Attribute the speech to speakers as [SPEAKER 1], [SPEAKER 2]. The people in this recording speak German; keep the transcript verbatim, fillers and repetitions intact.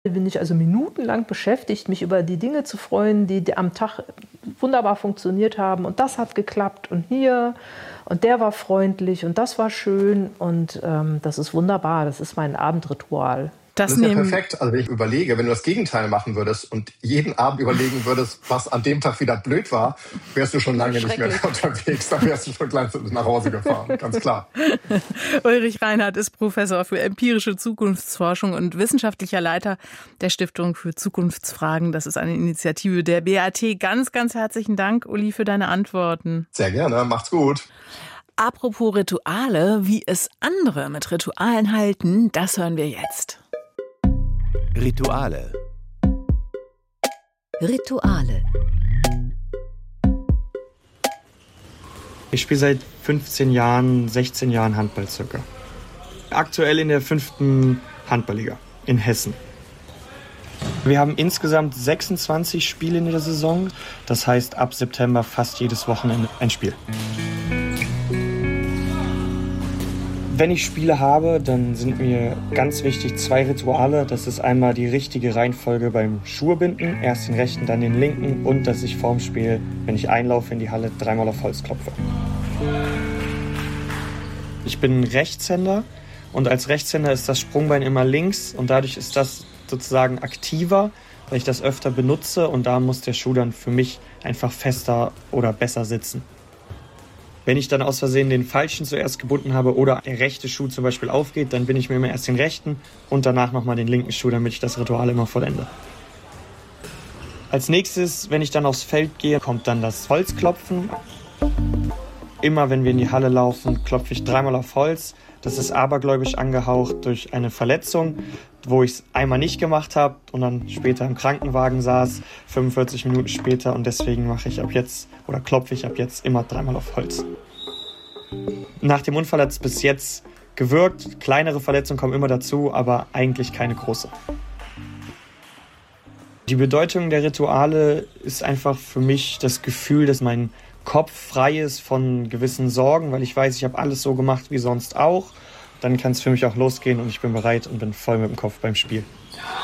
[SPEAKER 1] Bin ich also minutenlang beschäftigt, mich über die Dinge zu freuen, die, die am Tag wunderbar funktioniert haben. Und das hat geklappt und hier und der war freundlich und das war schön. Und ähm, das ist wunderbar, das ist mein Abendritual.
[SPEAKER 2] Das, das ist ja perfekt. Also wenn ich überlege, wenn du das Gegenteil machen würdest und jeden Abend überlegen würdest, was an dem Tag wieder blöd war, wärst du schon lange nicht mehr unterwegs. Dann wärst du schon gleich nach Hause gefahren, ganz klar.
[SPEAKER 3] Ulrich Reinhardt ist Professor für empirische Zukunftsforschung und wissenschaftlicher Leiter der Stiftung für Zukunftsfragen. Das ist eine Initiative der B A T. Ganz, ganz herzlichen Dank, Uli, für deine Antworten.
[SPEAKER 2] Sehr gerne, macht's gut.
[SPEAKER 3] Apropos Rituale, wie es andere mit Ritualen halten, das hören wir jetzt.
[SPEAKER 4] Rituale.
[SPEAKER 5] Rituale.
[SPEAKER 6] Ich spiele seit fünfzehn Jahren, sechzehn Jahren Handball circa. Aktuell in der fünften Handballliga in Hessen. Wir haben insgesamt sechsundzwanzig Spiele in der Saison. Das heißt ab September fast jedes Wochenende ein Spiel. Wenn ich Spiele habe, dann sind mir ganz wichtig zwei Rituale. Das ist einmal die richtige Reihenfolge beim Schuhebinden. Erst den rechten, dann den linken. Und dass ich vorm Spiel, wenn ich einlaufe in die Halle, dreimal auf Holz klopfe. Ich bin Rechtshänder und als Rechtshänder ist das Sprungbein immer links. Und dadurch ist das sozusagen aktiver, weil ich das öfter benutze. Und da muss der Schuh dann für mich einfach fester oder besser sitzen. Wenn ich dann aus Versehen den falschen zuerst gebunden habe oder der rechte Schuh zum Beispiel aufgeht, dann bin ich mir immer erst den rechten und danach nochmal den linken Schuh, damit ich das Ritual immer vollende. Als nächstes, wenn ich dann aufs Feld gehe, kommt dann das Holzklopfen. Immer wenn wir in die Halle laufen, klopfe ich dreimal auf Holz. Das ist abergläubisch angehaucht durch eine Verletzung, wo ich es einmal nicht gemacht habe und dann später im Krankenwagen saß, fünfundvierzig Minuten später. Und deswegen mache ich ab jetzt oder klopfe ich ab jetzt immer dreimal auf Holz. Nach dem Unfall hat es bis jetzt gewirkt. Kleinere Verletzungen kommen immer dazu, aber eigentlich keine große. Die Bedeutung der Rituale ist einfach für mich das Gefühl, dass mein Kopf frei ist von gewissen Sorgen, weil ich weiß, ich habe alles so gemacht wie sonst auch. Dann kann es für mich auch losgehen und ich bin bereit und bin voll mit dem Kopf beim Spiel.